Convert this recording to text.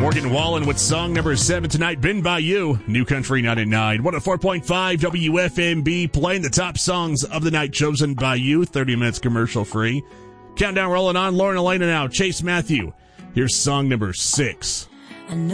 Morgan Wallen with song number 7 tonight, Been By You, New Country 99. 104.5 WFMB, playing the top songs of the night chosen by you, 30 minutes commercial free. Countdown rolling on. Lauren Elena now, Chase Matthew. Here's song number 6.